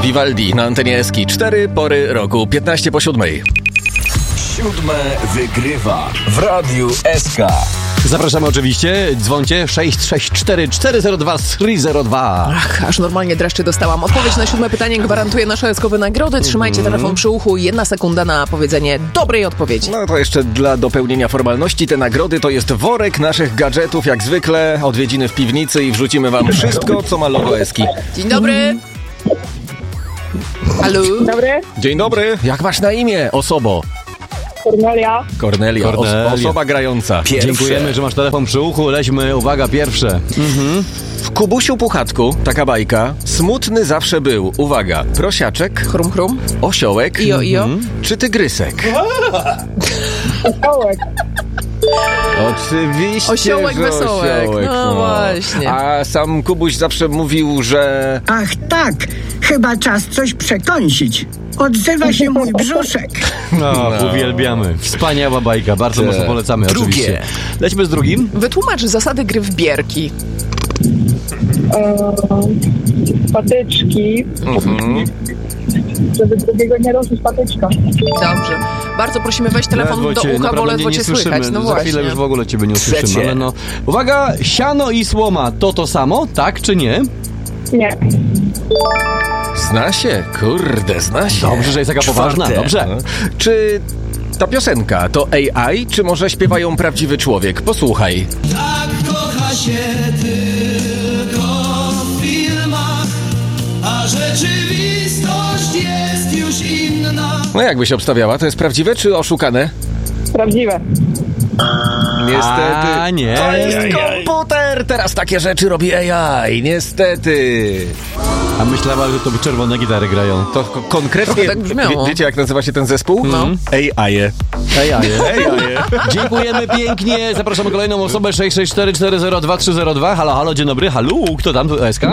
Vivaldi na antenie Eski. 4 pory roku, 15 po 7. 7 wygrywa w Radiu SK. Zapraszamy oczywiście, dzwońcie 664 402 302. Ach, aż normalnie dreszczy dostałam. Odpowiedź na 7 pytanie gwarantuje nasze eskowe nagrody. Trzymajcie telefon przy uchu. 1 sekunda na powiedzenie dobrej odpowiedzi. No to jeszcze dla dopełnienia formalności te nagrody to jest worek naszych gadżetów, jak zwykle, odwiedziny w piwnicy i wrzucimy wam wszystko, co ma logo Eski. Dzień dobry. Halo? Dzień dobry, Dzień dobry, jak masz na imię, osobo? Kornelia. Kornelia. Kornelia. Osoba grająca. Dziękujemy, że masz telefon przy uchu. Lećmy, uwaga, pierwsze. W Kubusiu Puchatku, taka bajka, smutny zawsze był, uwaga, prosiaczek, Chrum, chrum. osiołek Ijo. czy tygrysek? Osiołek. Oczywiście, Osiołek, że wesołek. osiołek, No właśnie. A sam Kubuś zawsze mówił, że... Ach tak, chyba czas coś przekąsić. Odzywa się mój brzuszek. No, uwielbiamy. Wspaniała bajka, bardzo mocno polecamy. Drugie. Oczywiście. Lećmy z drugim. Wytłumacz zasady gry w bierki. Patyczki. Żeby drugiego nie ruszyć patyczka. Dobrze. Bardzo prosimy, weź telefon do ucha, bo naprawdę ledwo cię słyszymy. słychać. No Za właśnie. chwilę już w ogóle ciebie nie usłyszymy. Trzecie. Ale no. Uwaga, siano i słoma to samo, tak czy nie? Nie. Zna się, kurde, zna się. Dobrze, że jest taka poważna. Czwarte. Dobrze. No. Czy ta piosenka to AI, czy może śpiewają prawdziwy człowiek? Posłuchaj. Tak kocha się tylko w filmach, a rzeczywistość jest już inna. No jakbyś obstawiała, to jest prawdziwe czy oszukane? Prawdziwe. Niestety. A, nie. To jest komputer! Teraz takie rzeczy robi AI, niestety. A myślała, że to czerwone gitary grają. To konkretnie... Trochę tak brzmiało. Wiecie, jak nazywa się ten zespół? No. AI. AI. Dziękujemy pięknie. Zapraszamy kolejną osobę 664 402 302. Halo, halo, dzień dobry. Halo, kto tam? Tu SK?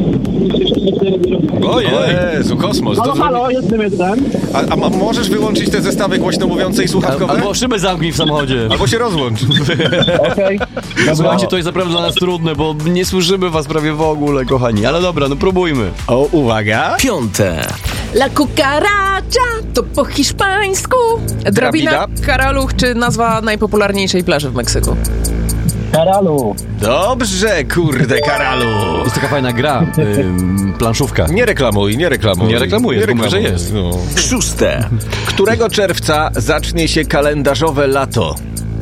Ojej. Jezu, kosmos. Halo, jestem. A możesz wyłączyć te zestawy głośno mówiące i słuchawkowe? Albo szybę zamknij w samochodzie. Albo się rozłącz. Okej. Słuchajcie, to jest naprawdę dla nas trudne, bo nie słyszymy was prawie w ogóle, kochani. Ale dobra, no próbujmy. O, uwaga. 5. La cucaracha to po hiszpańsku. Drabina, Drabida. karaluch czy nazwa najpopularniejszej plaży w Meksyku? Karalu. Dobrze, kurde, Karalu. Jest taka fajna gra, planszówka. Nie reklamuj. Nie reklamuję, tylko mówię, że jest. No. 6. Którego czerwca zacznie się kalendarzowe lato?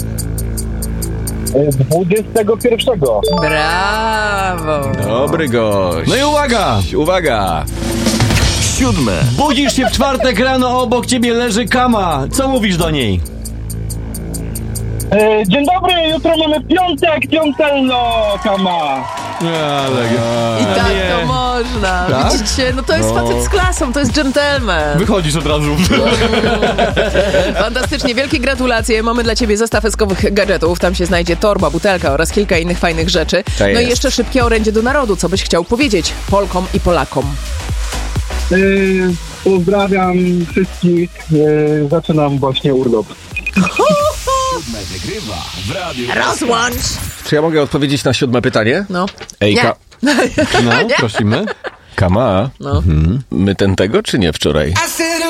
21. Brawo. Dobry gość. No i uwaga! Uwaga. 7. Budzisz się w czwartek rano, obok ciebie leży kama. Co mówisz do niej? Dzień dobry, jutro mamy piątek, piątelno, kama. Ale... I tak to można. Tak? Widzicie, no to jest facet z klasą, to jest gentleman. Wychodzisz od razu. Fantastycznie, wielkie gratulacje. Mamy dla ciebie zestaw eskowych gadżetów. Tam się znajdzie torba, butelka oraz kilka innych fajnych rzeczy. To No i jest. jeszcze szybkie orędzie do narodu. Co byś chciał powiedzieć Polkom i Polakom? Pozdrawiam wszystkich. Zaczynam właśnie urlop. Wygrywa w Radiu Rozłącz! Czy ja mogę odpowiedzieć na 7 pytanie? No. Ej, Nie. No, prosimy. Kama, No. my ten tego czy nie wczoraj? I said